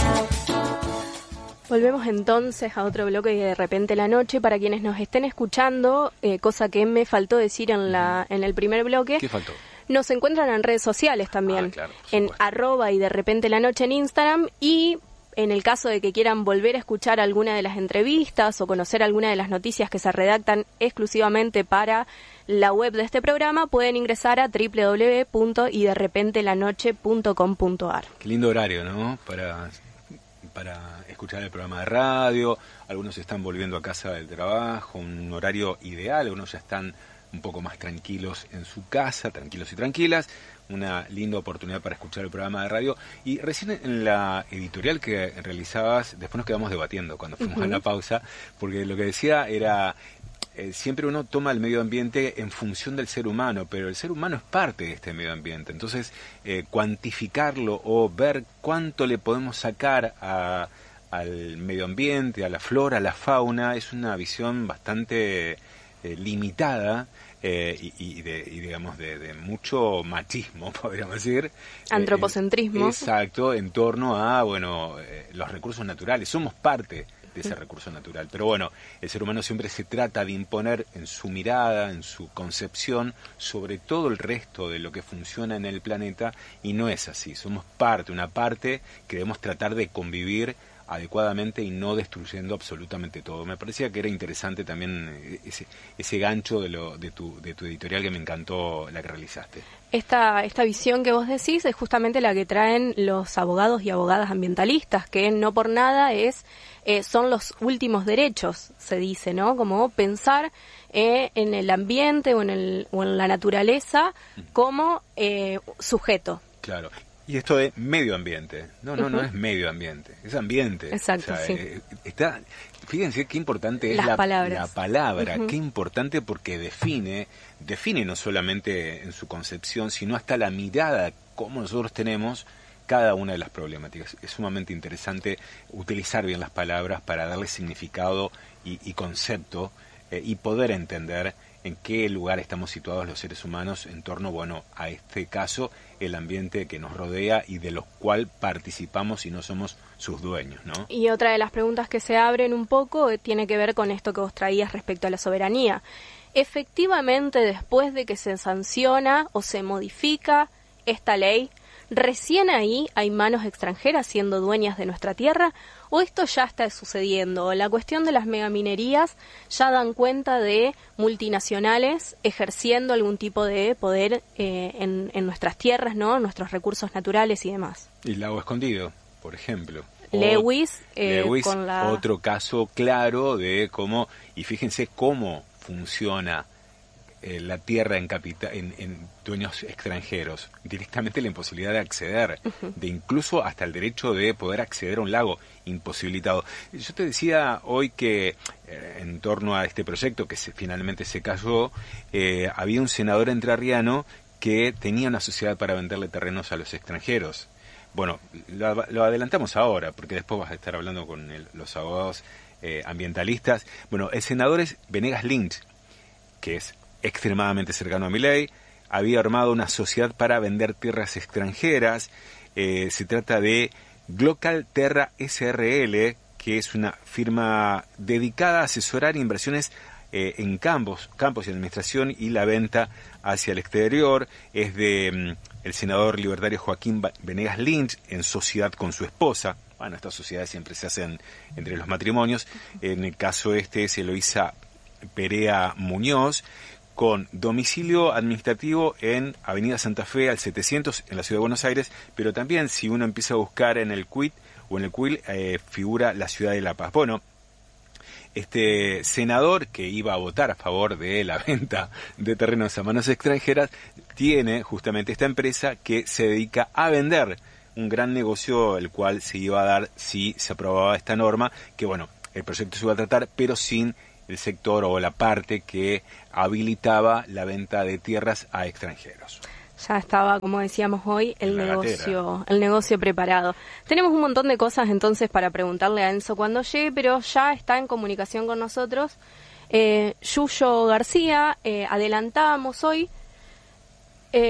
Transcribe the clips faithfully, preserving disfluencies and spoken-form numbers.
Volvemos entonces a otro bloque de De Repente la Noche. Para quienes nos estén escuchando, eh, cosa que me faltó decir en la en el primer bloque. ¿Qué faltó? Nos encuentran en redes sociales también, ah, claro, en arroba y De Repente la Noche en Instagram, y en el caso de que quieran volver a escuchar alguna de las entrevistas o conocer alguna de las noticias que se redactan exclusivamente para la web de este programa, pueden ingresar a doble u doble u doble u punto y de repente la noche punto com punto a r. Qué lindo horario, ¿no? Para... para escuchar el programa de radio. Algunos están volviendo a casa del trabajo, un horario ideal, algunos ya están un poco más tranquilos en su casa, tranquilos y tranquilas, una linda oportunidad para escuchar el programa de radio. Y recién en la editorial que realizabas, después nos quedamos debatiendo cuando fuimos uh-huh. a la pausa, porque lo que decía era... Eh, siempre uno toma el medio ambiente en función del ser humano, pero el ser humano es parte de este medio ambiente. Entonces, eh, cuantificarlo o ver cuánto le podemos sacar a, al medio ambiente, a la flora, a la fauna, es una visión bastante eh, limitada eh, y, y, de, y digamos de, de mucho machismo, podríamos decir. Antropocentrismo. Eh, exacto, en torno a bueno eh, los recursos naturales. Somos parte de ese recurso natural. Pero bueno, el ser humano siempre se trata de imponer en su mirada, en su concepción, sobre todo el resto de lo que funciona en el planeta, y no es así. Somos parte, una parte que debemos tratar de convivir adecuadamente y no destruyendo absolutamente todo. Me parecía que era interesante también ese, ese gancho de, lo, de, tu, de tu editorial, que me encantó la que realizaste. Esta, esta visión que vos decís es justamente la que traen los abogados y abogadas ambientalistas, que no por nada es eh, son los últimos derechos, se dice, ¿no? Como pensar eh, en el ambiente o en, el, o en la naturaleza como eh, sujeto. Claro. Y esto de medio ambiente. No, no, uh-huh. no es medio ambiente, es ambiente. Exacto, o sea, sí. eh, está, fíjense qué importante es Las la palabras. la palabra, uh-huh. qué importante, porque define, define no solamente en su concepción, sino hasta la mirada, cómo nosotros tenemos cada una de las problemáticas. Es sumamente interesante utilizar bien las palabras para darle significado y, y concepto eh, y poder entender en qué lugar estamos situados los seres humanos en torno, bueno, a este caso, el ambiente que nos rodea y de lo cual participamos y no somos sus dueños, ¿no? Y otra de las preguntas que se abren un poco tiene que ver con esto que vos traías respecto a la soberanía. Efectivamente, después de que se sanciona o se modifica esta ley, ¿recién ahí hay manos extranjeras siendo dueñas de nuestra tierra? ¿O esto ya está sucediendo? La cuestión de las megaminerías ya dan cuenta de multinacionales ejerciendo algún tipo de poder eh, en, en nuestras tierras, ¿no? Nuestros recursos naturales y demás. Y Lago Escondido, por ejemplo. Lewis, eh, Lewis con la... otro caso claro de cómo, y fíjense cómo funciona Eh, la tierra en, capita, en, en dueños extranjeros, directamente la imposibilidad de acceder, uh-huh. de incluso hasta el derecho de poder acceder a un lago imposibilitado. Yo te decía hoy que eh, en torno a este proyecto que se, finalmente se cayó, eh, había un senador entrerriano que tenía una sociedad para venderle terrenos a los extranjeros. Bueno, lo, lo adelantamos ahora, porque después vas a estar hablando con el, los abogados eh, ambientalistas. Bueno, el senador es Venegas Lynch, que es extremadamente cercano a Milei, había armado una sociedad para vender tierras extranjeras. Eh, se trata de Glocal Terra S R L, que es una firma dedicada a asesorar inversiones eh, en campos, campos y administración y la venta hacia el exterior. Es de mm, el senador libertario Joaquín Venegas Lynch, en sociedad con su esposa. Bueno, estas sociedades siempre se hacen entre los matrimonios. En el caso este es Eloísa Perea Muñoz, con domicilio administrativo en Avenida Santa Fe al setecientos en la Ciudad de Buenos Aires, pero también si uno empieza a buscar en el Quit o en el Quil, eh, figura la Ciudad de La Paz. Bueno, este senador que iba a votar a favor de la venta de terrenos a manos extranjeras tiene justamente esta empresa que se dedica a vender un gran negocio, el cual se iba a dar si se aprobaba esta norma, que bueno, el proyecto se iba a tratar, pero sin el sector o la parte que habilitaba la venta de tierras a extranjeros. Ya estaba, como decíamos hoy, el negocio, el negocio preparado. Tenemos un montón de cosas entonces para preguntarle a Enzo cuando llegue, pero ya está en comunicación con nosotros eh, Yuyo García. Eh, adelantábamos hoy, eh,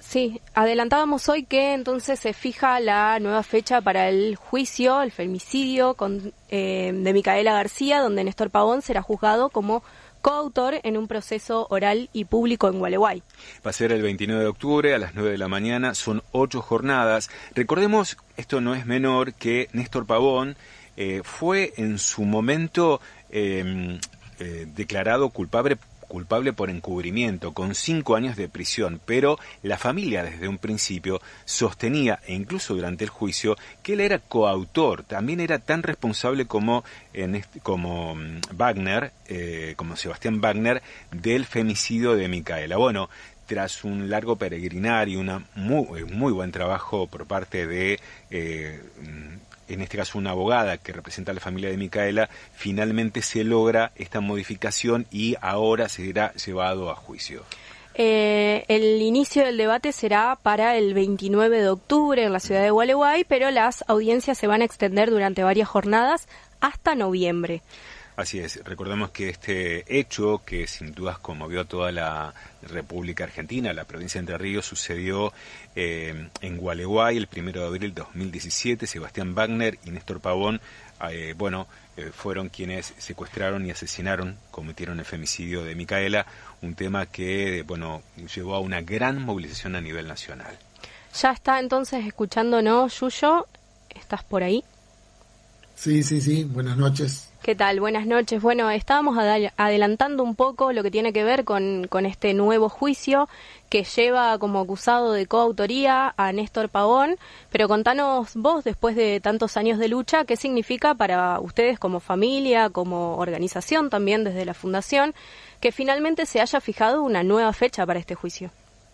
Sí, adelantábamos hoy que entonces se fija la nueva fecha para el juicio, el femicidio con, eh, de Micaela García, donde Néstor Pavón será juzgado como coautor en un proceso oral y público en Gualeguay. Va a ser el veintinueve de octubre a las nueve de la mañana, son ocho jornadas. Recordemos, esto no es menor, que Néstor Pavón eh, fue en su momento eh, eh, declarado culpable culpable por encubrimiento, con cinco años de prisión, pero la familia desde un principio sostenía, e incluso durante el juicio, que él era coautor, también era tan responsable como, en este, como Wagner, eh, como Sebastián Wagner, del femicidio de Micaela. Bueno, tras un largo peregrinar y una muy, muy buen trabajo por parte de... Eh, en este caso una abogada que representa a la familia de Micaela, finalmente se logra esta modificación y ahora será llevado a juicio. Eh, el inicio del debate será para el veintinueve de octubre en la ciudad de Gualeguay, pero las audiencias se van a extender durante varias jornadas hasta noviembre. Así es, recordemos que este hecho, que sin dudas conmovió a toda la República Argentina, la provincia de Entre Ríos, sucedió eh, en Gualeguay el primero de abril de dos mil diecisiete. Sebastián Wagner y Néstor Pavón, eh, bueno, eh, fueron quienes secuestraron y asesinaron, cometieron el femicidio de Micaela, un tema que, bueno, llevó a una gran movilización a nivel nacional. Ya está entonces escuchándonos, Yuyo, ¿estás por ahí? Sí, sí, sí, buenas noches. ¿Qué tal? Buenas noches. Bueno, estábamos adel- adelantando un poco lo que tiene que ver con, con este nuevo juicio que lleva como acusado de coautoría a Néstor Pavón, pero contanos vos, después de tantos años de lucha, qué significa para ustedes como familia, como organización también desde la Fundación, que finalmente se haya fijado una nueva fecha para este juicio.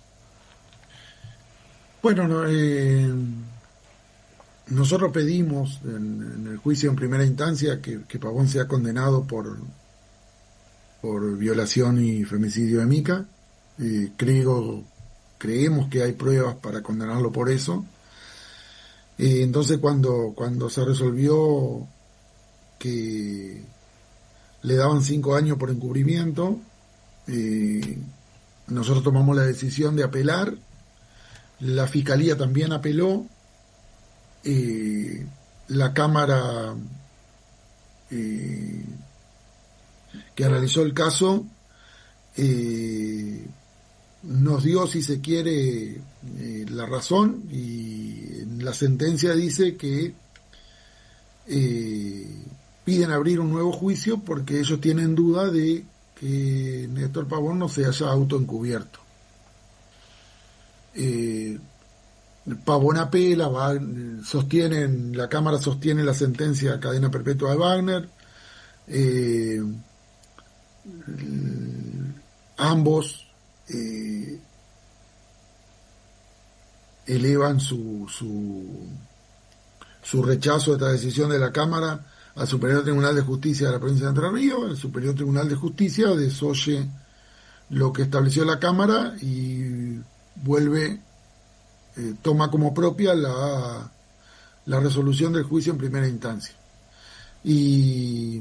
Bueno, no, eh... nosotros pedimos en, en el juicio en primera instancia que, que Pavón sea condenado por, por violación y femicidio de Mica. Eh, creo, creemos que hay pruebas para condenarlo por eso. Eh, entonces cuando, cuando se resolvió que le daban cinco años por encubrimiento, eh, nosotros tomamos la decisión de apelar. La Fiscalía también apeló. Eh, la Cámara eh, que analizó el caso eh, nos dio, si se quiere, eh, la razón, y en la sentencia dice que eh, piden abrir un nuevo juicio porque ellos tienen duda de que Néstor Pavón no se haya autoencubierto. Eh, Pavón apela, va, sostienen, la Cámara sostiene la sentencia a cadena perpetua de Wagner. Eh, ambos eh, elevan su, su, su rechazo a esta decisión de la Cámara al Superior Tribunal de Justicia de la provincia de Entre Ríos. El Superior Tribunal de Justicia desoye lo que estableció la Cámara y vuelve Eh, toma como propia la, la resolución del juicio en primera instancia y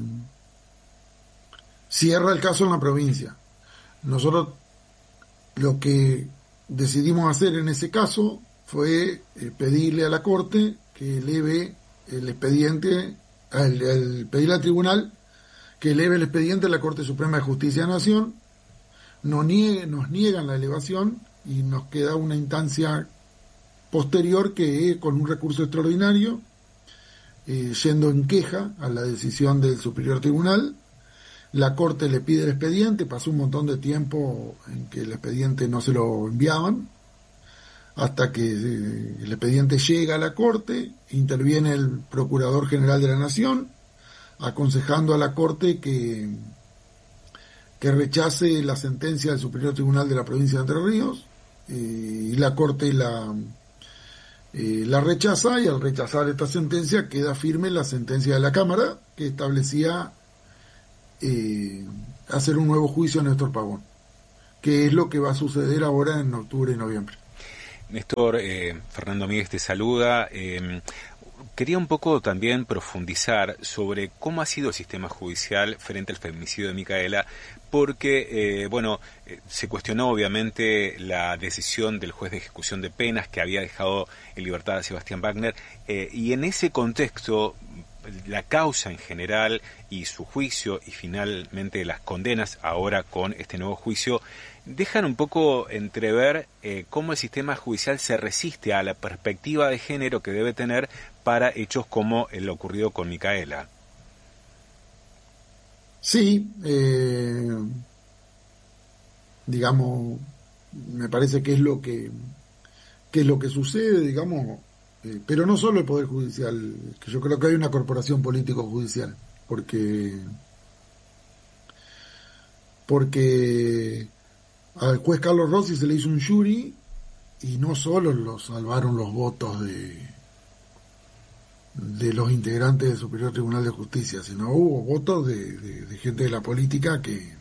cierra el caso en la provincia. Nosotros lo que decidimos hacer en ese caso fue eh, pedirle a la Corte que eleve el expediente, el, el pedirle al tribunal que eleve el expediente a la Corte Suprema de Justicia de la Nación. Nos, niegue, nos niegan la elevación y nos queda una instancia posterior que con un recurso extraordinario, eh, yendo en queja a la decisión del Superior Tribunal, la Corte le pide el expediente. Pasó un montón de tiempo en que el expediente no se lo enviaban, hasta que eh, el expediente llega a la Corte, interviene el Procurador General de la Nación, aconsejando a la Corte que, que rechace la sentencia del Superior Tribunal de la provincia de Entre Ríos, eh, y la Corte la... Eh, la rechaza, y al rechazar esta sentencia queda firme la sentencia de la Cámara que establecía eh, hacer un nuevo juicio a Néstor Pavón, que es lo que va a suceder ahora en octubre y noviembre. Néstor, eh, Fernando Míguez te saluda. Eh, quería un poco también profundizar sobre cómo ha sido el sistema judicial frente al feminicidio de Micaela, porque, eh, bueno, eh, se cuestionó obviamente la decisión del juez de ejecución de penas que había dejado en libertad a Sebastián Wagner, eh, y en ese contexto la causa en general y su juicio y finalmente las condenas ahora con este nuevo juicio dejan un poco entrever eh, cómo el sistema judicial se resiste a la perspectiva de género que debe tener para hechos como lo ocurrido con Micaela. Sí, eh, digamos, me parece que es lo que, que es lo que sucede, digamos, eh, pero no solo el Poder Judicial, que yo creo que hay una corporación político-judicial, porque, porque al juez Carlos Rossi se le hizo un jury y no solo lo salvaron los votos de, de los integrantes del Superior Tribunal de Justicia, sino hubo votos de, de, de gente de la política que,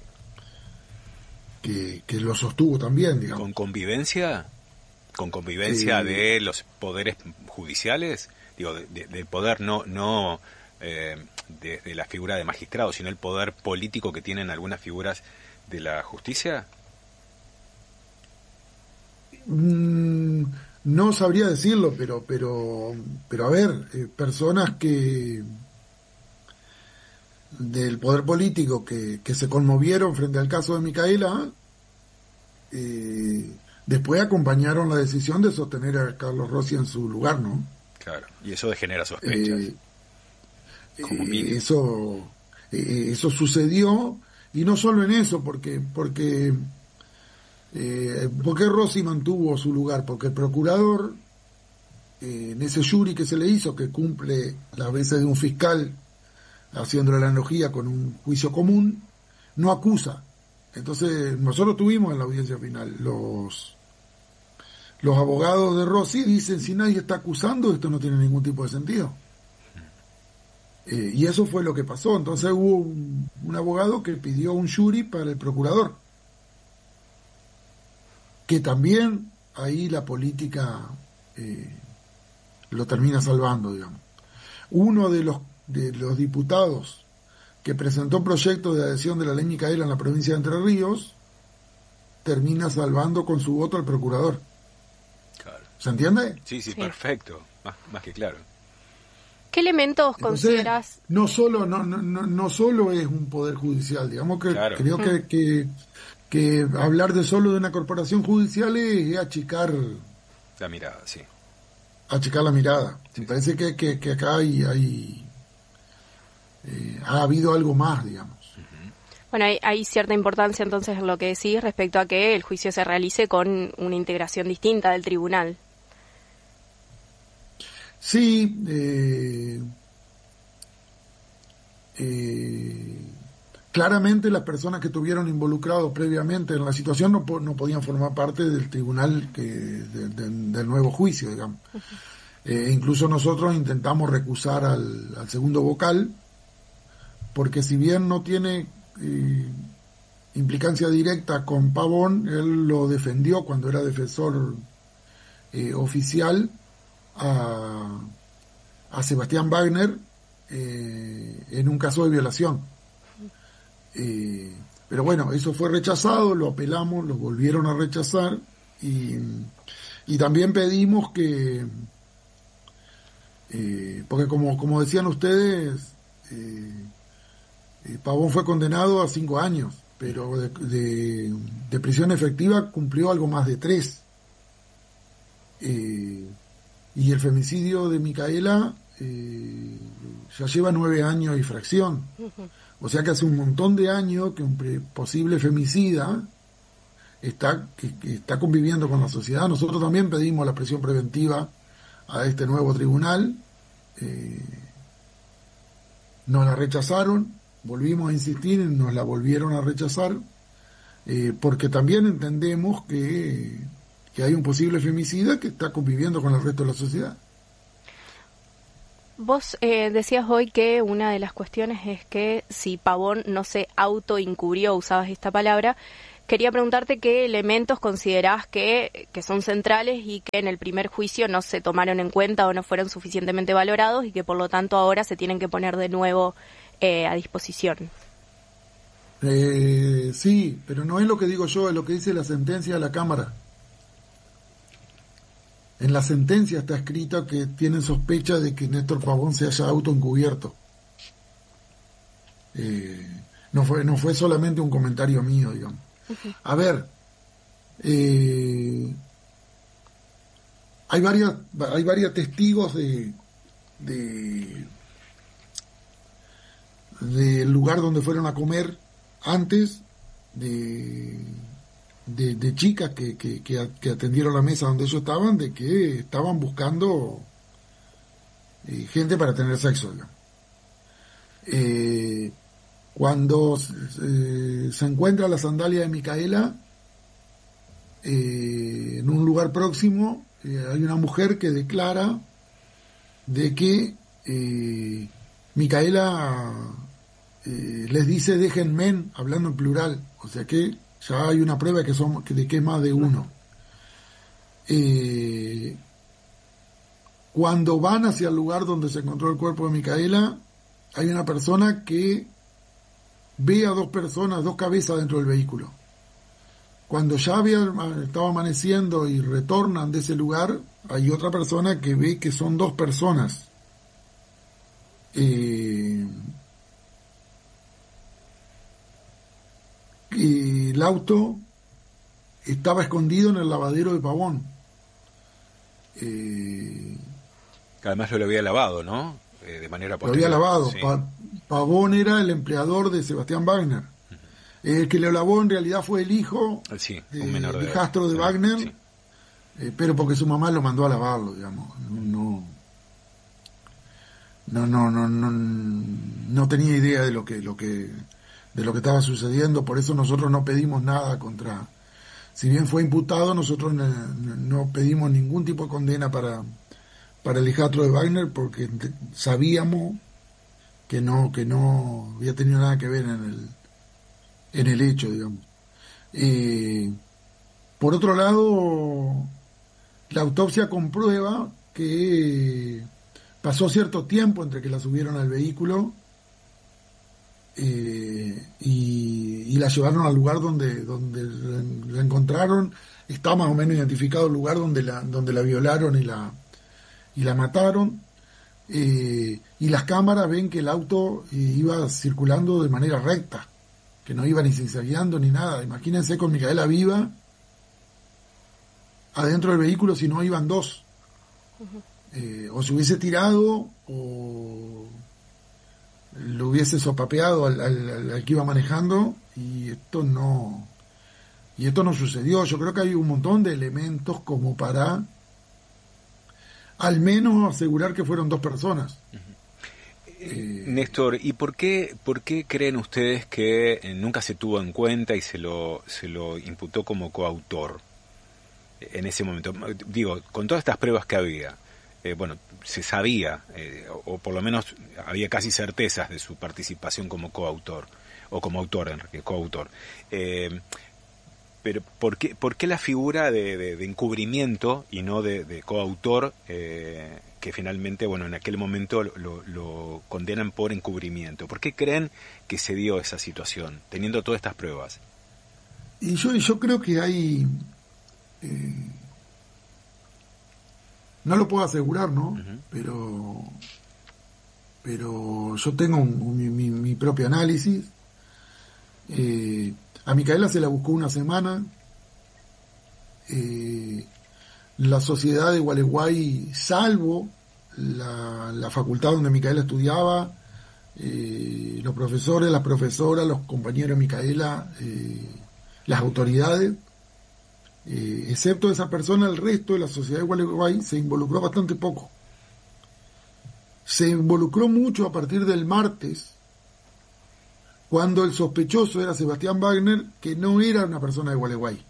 que, que lo sostuvo también, digamos. ¿Con convivencia? ¿Con convivencia eh, de los poderes judiciales? Digo, de, de, del poder no... no eh, de, de la figura de magistrado, sino el poder político que tienen algunas figuras de la justicia. Mm, no sabría decirlo, pero pero pero a ver, eh, personas que del poder político que, que se conmovieron frente al caso de Micaela, eh, después acompañaron la decisión de sostener a Carlos Rossi en su lugar, ¿no? Claro, y eso genera sospechas. Eh, eh, eso eh, eso sucedió, y no solo en eso, porque porque Eh, ¿por qué Rossi mantuvo su lugar? Porque el procurador, eh, en ese jury que se le hizo, que cumple las veces de un fiscal, haciendo la analogía con un juicio común, no acusa. Entonces, nosotros tuvimos en la audiencia final, los, los abogados de Rossi dicen, si nadie está acusando, esto no tiene ningún tipo de sentido. Eh, y eso fue lo que pasó. Entonces hubo un, un abogado que pidió un jury para el procurador, que también ahí la política eh, lo termina salvando, digamos. Uno de los, de los diputados que presentó un proyecto de adhesión de la ley Micaela en la provincia de Entre Ríos termina salvando con su voto al procurador. Claro. ¿Se entiende? Sí, sí, sí. Perfecto, más, más que claro. ¿Qué elementos Entonces, consideras? No solo, no, no, no, no solo es un poder judicial, digamos que Claro. creo que, que que hablar de solo de una corporación judicial es achicar la mirada, sí. Achicar la mirada. Sí, Me parece que, que, que acá hay, hay eh, ha habido algo más, digamos. Uh-huh. Bueno, hay, hay cierta importancia entonces en lo que decís respecto a que el juicio se realice con una integración distinta del tribunal. Sí, eh, eh, claramente las personas que estuvieron involucrados previamente en la situación no, no podían formar parte del tribunal que, de, de, del nuevo juicio, digamos. Uh-huh. Eh, incluso nosotros intentamos recusar al, al segundo vocal, porque si bien no tiene eh, implicancia directa con Pavón, él lo defendió cuando era defensor eh, oficial a, a Sebastián Wagner eh, en un caso de violación. Eh, pero bueno, eso fue rechazado, lo apelamos, lo volvieron a rechazar, y, y también pedimos que, eh, porque como, como decían ustedes, eh, eh, Pavón fue condenado a cinco años, pero de, de, de prisión efectiva cumplió algo más de tres. Eh, y el femicidio de Micaela eh, ya lleva nueve años y fracción. Uh-huh. O sea que hace un montón de años que un posible femicida está, que, que está conviviendo con la sociedad. Nosotros también pedimos la prisión preventiva a este nuevo tribunal. Eh, nos la rechazaron, volvimos a insistir y nos la volvieron a rechazar, eh, porque también entendemos que, que hay un posible femicida que está conviviendo con el resto de la sociedad. Vos eh, decías hoy que una de las cuestiones es que si Pavón no se autoincubrió, usabas esta palabra, Quería preguntarte qué elementos considerás que, que son centrales y que en el primer juicio no se tomaron en cuenta o no fueron suficientemente valorados y que por lo tanto ahora se tienen que poner de nuevo eh, a disposición. Eh, sí, pero no es lo que digo yo, es lo que dice la sentencia de la Cámara. En la sentencia está escrito que tienen sospecha de que Néstor Pavón se haya autoencubierto. Eh, no fue, no fue solamente un comentario mío, digamos. Uh-huh. A ver, eh, hay varias, hay varios testigos de, de del lugar donde fueron a comer antes, de, de, de chicas que, que, que, que atendieron la mesa donde ellos estaban, de que estaban buscando eh, gente para tener sexo, digamos. Eh, Cuando eh, se encuentra la sandalia de Micaela eh, en un lugar próximo, eh, hay una mujer que declara de que eh, Micaela eh, les dice déjenme, hablando en plural, o sea que ya hay una prueba que son, de que es más de uno. Eh, cuando van hacia el lugar donde se encontró el cuerpo de Micaela, hay una persona que ve a dos personas, dos cabezas dentro del vehículo. Cuando ya había, estaba amaneciendo y retornan de ese lugar, hay otra persona que ve que son dos personas. Eh, y el auto estaba escondido en el lavadero de Pavón. Eh, Además lo había lavado, ¿no? Eh, de manera posterior. Lo había lavado. Sí. Pa- Pavón era el empleador de Sebastián Wagner. Uh-huh. El que lo lavó en realidad fue el hijo sí, de, un menor de, de Castro de sí, Wagner, sí. Eh, pero porque su mamá lo mandó a lavarlo, digamos. No, no, no, no, no, no tenía idea de lo que, lo que, de lo que estaba sucediendo. Por eso nosotros no pedimos nada contra. Si bien fue imputado, nosotros no, no pedimos ningún tipo de condena para, para el hijastro de Wagner, porque sabíamos que no que no había tenido nada que ver en el en el hecho, digamos. Eh, por otro lado, la autopsia comprueba que pasó cierto tiempo entre que la subieron al vehículo eh, y, y la llevaron al lugar donde donde la encontraron. Está más o menos identificado el lugar donde la donde la violaron y la y la mataron. Eh, y las cámaras ven que el auto eh, iba circulando de manera recta, que no iba ni zigzagueando ni nada. Imagínense con Micaela viva adentro del vehículo, si no iban dos. Uh-huh. Eh, o se hubiese tirado o lo hubiese sopapeado al, al, al que iba manejando, y esto no y esto no sucedió. Yo creo que hay un montón de elementos como para al menos asegurar que fueron dos personas. Uh-huh. Eh, Néstor, ¿y por qué, por qué creen ustedes que eh, nunca se tuvo en cuenta y se lo, se lo imputó como coautor en ese momento? Digo, con todas estas pruebas que había, eh, bueno, se sabía, eh, o, o por lo menos había casi certezas de su participación como coautor, o como autor, Enrique, coautor. Eh, Pero ¿por qué, por qué la figura de, de, de encubrimiento y no de, de coautor, eh, que finalmente, bueno, en aquel momento lo, lo condenan por encubrimiento? ¿Por qué creen que se dio esa situación, teniendo todas estas pruebas? Y yo, yo creo que hay... Eh, no lo puedo asegurar, ¿no? Uh-huh. Pero, pero yo tengo un, un, mi, mi propio análisis. Eh, A Micaela se la buscó una semana. Eh, la sociedad de Gualeguay, salvo la, la facultad donde Micaela estudiaba, eh, los profesores, las profesoras, los compañeros de Micaela, eh, las autoridades, eh, excepto esa persona, el resto de la sociedad de Gualeguay se involucró bastante poco. Se involucró mucho a partir del martes, cuando el sospechoso era Sebastián Wagner, que no era una persona de Gualeguay.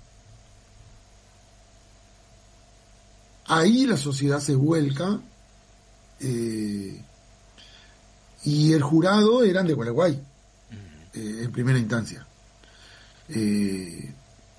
Ahí la sociedad se vuelca, eh, y el jurado eran de Gualeguay, eh, en primera instancia. Eh,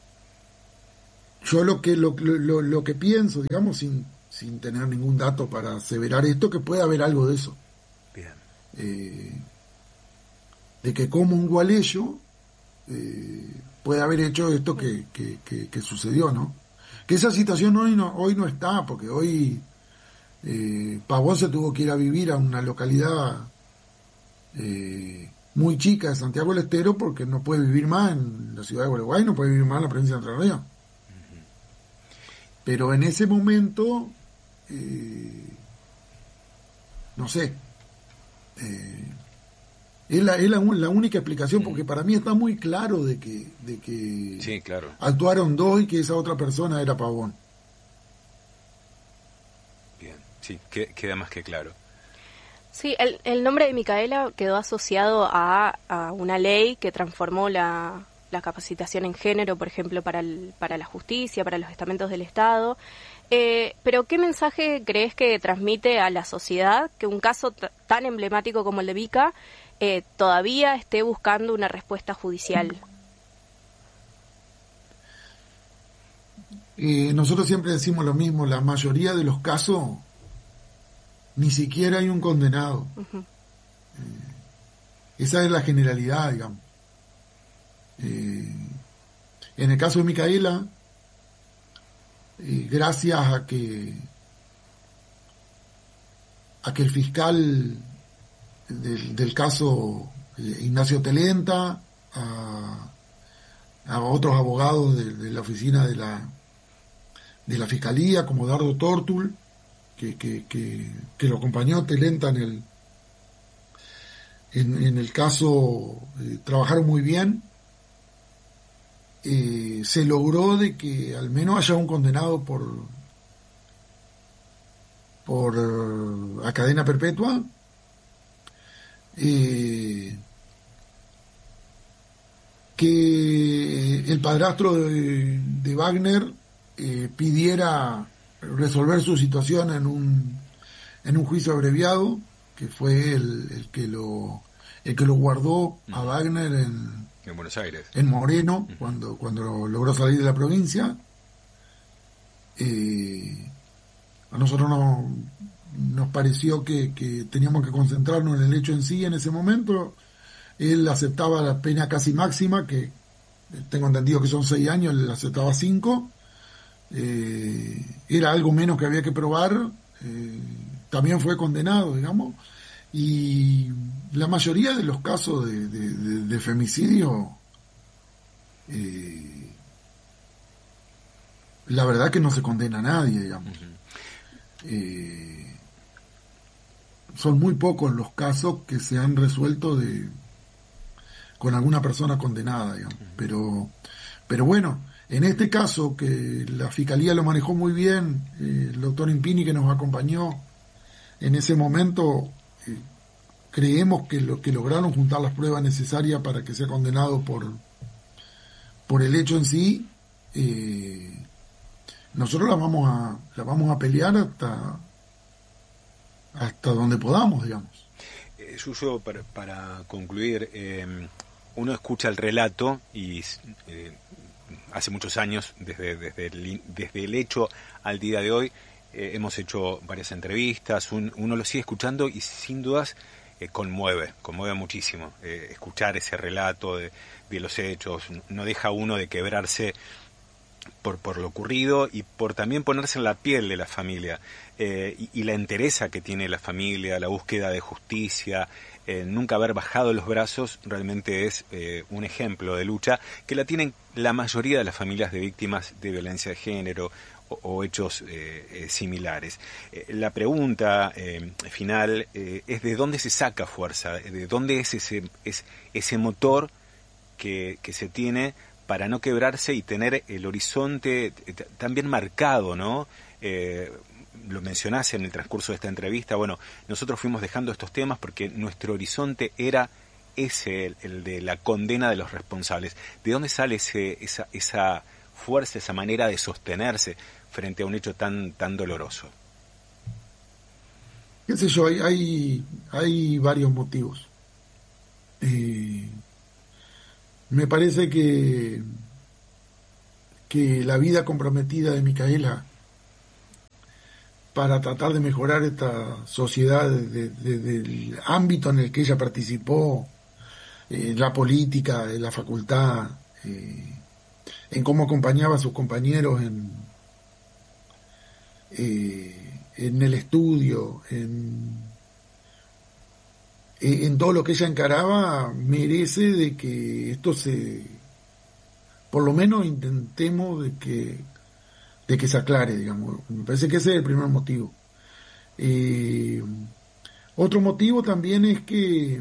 yo lo que lo, lo, lo que pienso, digamos, sin, sin tener ningún dato para aseverar esto, que puede haber algo de eso. Bien. Eh, de que como un gualeyo eh, puede haber hecho esto que, que, que, que sucedió, ¿no? Que esa situación hoy no, hoy no está, porque hoy eh, Pavón se tuvo que ir a vivir a una localidad eh, muy chica de Santiago del Estero porque no puede vivir más en la ciudad de Gualeguay, no puede vivir más en la provincia de Entre Ríos. Uh-huh. Pero en ese momento, eh, no sé, eh, es, la, es la, la única explicación, porque para mí está muy claro de que, de que sí, claro. actuaron dos y que esa otra persona era Pavón. Bien, sí, que, queda más que claro. Sí, el, el nombre de Micaela quedó asociado a, a una ley que transformó la, la capacitación en género, por ejemplo, para, el, para la justicia, para los estamentos del Estado. Eh, pero, ¿qué mensaje crees que transmite a la sociedad que un caso t- tan emblemático como el de Vika eh, todavía esté buscando una respuesta judicial? Eh, nosotros siempre decimos lo mismo, la mayoría de los casos ni siquiera hay un condenado. Uh-huh. Eh, esa es la generalidad, digamos. Eh, en el caso de Micaela, eh, gracias a que a que el fiscal del, del caso eh, Ignacio Telenta, a, a otros abogados de, de la oficina de la de la fiscalía, como Dardo Tortul, que, que, que, que lo acompañó Telenta en el en, en el caso, eh, trabajaron muy bien. Eh, se logró de que al menos haya un condenado por por uh, a cadena perpetua. Eh, que el padrastro de, de Wagner eh, pidiera resolver su situación en un en un juicio abreviado, que fue el, el que lo el que lo guardó a Wagner en en Buenos Aires, en Moreno, uh-huh. cuando cuando logró salir de la provincia. Eh, a nosotros no, nos pareció que, que teníamos que concentrarnos en el hecho en sí en ese momento. Él aceptaba la pena casi máxima, que tengo entendido que son seis años, él aceptaba cinco. Eh, era algo menos que había que probar. Eh, también fue condenado, digamos. Y la mayoría de los casos de, de, de, de femicidio, eh, la verdad que no se condena a nadie, digamos. Uh-huh. Eh, son muy pocos los casos que se han resuelto de con alguna persona condenada, digamos. Uh-huh. Pero, pero bueno, en este caso, que la Fiscalía lo manejó muy bien, eh, el doctor Impini, que nos acompañó en ese momento, eh, creemos que lo que lograron juntar las pruebas necesarias para que sea condenado por por el hecho en sí. Eh, nosotros la vamos a la vamos a pelear hasta hasta donde podamos, digamos. Eh, Suso, para, para concluir, eh, uno escucha el relato y eh, hace muchos años, desde, desde, el, desde el hecho al día de hoy, eh, hemos hecho varias entrevistas, un, uno lo sigue escuchando y sin dudas eh, conmueve, conmueve muchísimo. Eh, escuchar ese relato de, de los hechos no deja uno de quebrarse por, por lo ocurrido y por también ponerse en la piel de la familia, eh, y, y la entereza que tiene la familia, la búsqueda de justicia, eh, nunca haber bajado los brazos, realmente es eh, un ejemplo de lucha que la tienen la mayoría de las familias de víctimas de violencia de género o, o hechos eh, eh, similares. Eh, la pregunta eh, final eh, es de dónde se saca fuerza, de dónde es ese, es ese motor que, que se tiene para no quebrarse y tener el horizonte tan bien marcado, ¿no? Eh, lo mencionás en el transcurso de esta entrevista. Bueno, nosotros fuimos dejando estos temas porque nuestro horizonte era ese, el, el de la condena de los responsables. ¿De dónde sale ese, esa, esa fuerza, esa manera de sostenerse frente a un hecho tan, tan doloroso? Qué sé yo, hay, hay, hay varios motivos. Eh... me parece que, que la vida comprometida de Micaela para tratar de mejorar esta sociedad de, de, del ámbito en el que ella participó, eh, la política, en la facultad, eh, en cómo acompañaba a sus compañeros en, eh, en el estudio, en, en todo lo que ella encaraba, merece de que esto se, por lo menos intentemos de que de que se aclare, digamos. Me parece que ese es el primer motivo. Eh, otro motivo también es que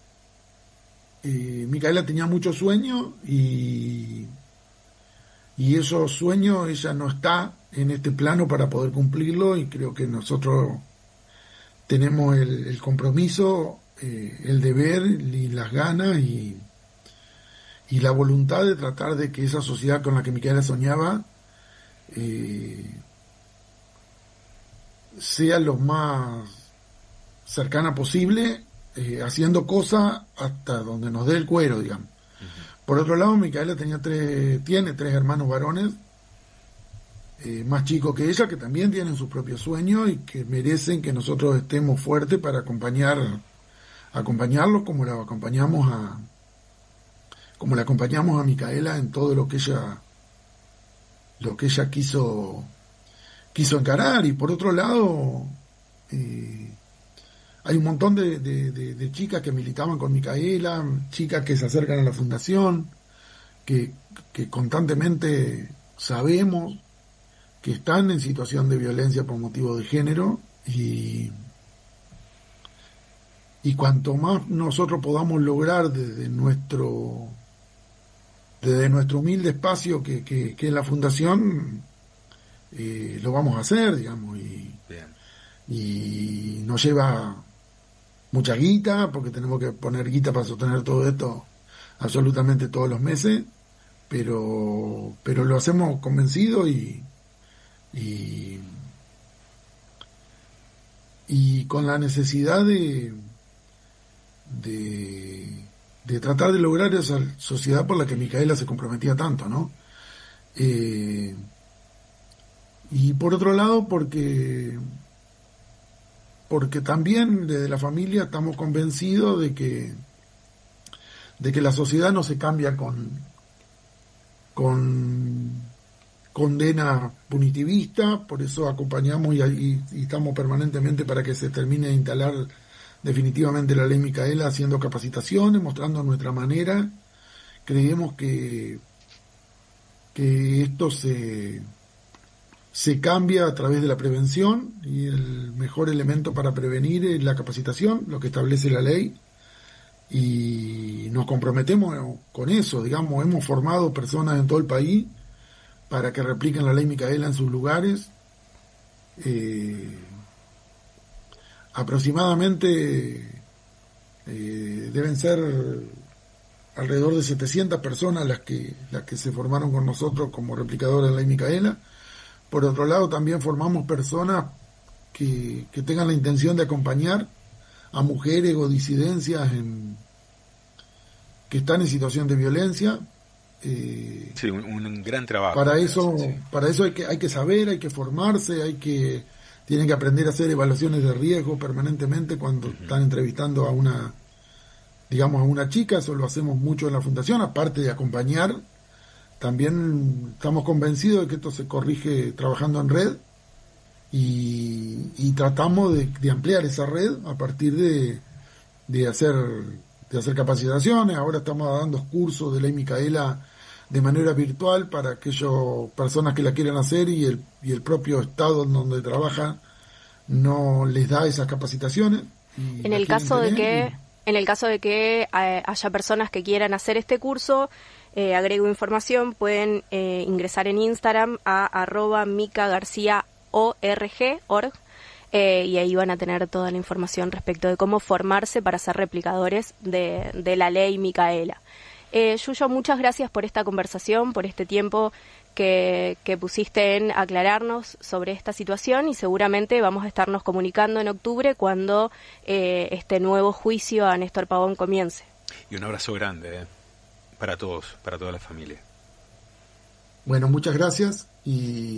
eh, Micaela tenía muchos sueños y, y esos sueños ella no está en este plano para poder cumplirlo, y creo que nosotros tenemos el, el compromiso, eh, el deber y las ganas y, y la voluntad de tratar de que esa sociedad con la que Micaela soñaba Eh, sea lo más cercana posible, eh, haciendo cosas hasta donde nos dé el cuero, digamos. Uh-huh. Por otro lado, Micaela tenía tres, tiene tres hermanos varones, eh, más chicos que ella, que también tienen sus propios sueños y que merecen que nosotros estemos fuertes para acompañar, acompañarlos como la acompañamos a, como la acompañamos a Micaela en todo lo que ella lo que ella quiso quiso encarar. Y por otro lado, eh, hay un montón de, de, de, de chicas que militaban con Micaela, chicas que se acercan a la fundación, que, que constantemente sabemos que están en situación de violencia por motivo de género, y, y cuanto más nosotros podamos lograr desde nuestro desde nuestro humilde espacio que, que, que es la fundación, eh, lo vamos a hacer, digamos, y, y nos lleva mucha guita, porque tenemos que poner guita para sostener todo esto absolutamente todos los meses, pero pero lo hacemos convencido y y, y con la necesidad de de de tratar de lograr esa sociedad por la que Micaela se comprometía tanto, ¿no? Eh, y por otro lado, porque porque también desde la familia estamos convencidos de que de que la sociedad no se cambia con con condena punitivista, por eso acompañamos y, y, y estamos permanentemente para que se termine de instalar definitivamente la ley Micaela, haciendo capacitaciones, mostrando nuestra manera. Creemos que, que esto se, se cambia a través de la prevención, y el mejor elemento para prevenir es la capacitación, lo que establece la ley, y nos comprometemos con eso, digamos. Hemos formado personas en todo el país para que repliquen la ley Micaela en sus lugares. Eh, aproximadamente eh, deben ser alrededor de setecientas personas las que las que se formaron con nosotros como replicadoras de la ley Micaela. Por otro lado, también formamos personas que, que tengan la intención de acompañar a mujeres o disidencias en, que están en situación de violencia. Eh, sí, un, un gran trabajo. Para eso, sí. para eso hay que hay que saber, hay que formarse, hay que tienen que aprender a hacer evaluaciones de riesgo permanentemente cuando uh-huh. están entrevistando a una, digamos, a una chica. Eso lo hacemos mucho en la fundación, aparte de acompañar. También estamos convencidos de que esto se corrige trabajando en red, y, y tratamos de, de ampliar esa red a partir de, de hacer de hacer capacitaciones. Ahora estamos dando cursos de ley Micaela de manera virtual para aquellas personas que la quieran hacer, y el y el propio estado en donde trabaja no les da esas capacitaciones. En el caso de que y... en el caso de que haya personas que quieran hacer este curso, eh, agrego información, pueden eh, ingresar en Instagram a arroba mica garcía org, eh, y ahí van a tener toda la información respecto de cómo formarse para ser replicadores de, de la ley Micaela. Eh, Yuyo, muchas gracias por esta conversación, por este tiempo que, que pusiste en aclararnos sobre esta situación, y seguramente vamos a estarnos comunicando en octubre cuando eh, este nuevo juicio a Néstor Pavón comience. Y un abrazo grande, ¿eh? para todos, para toda la familia. Bueno, muchas gracias y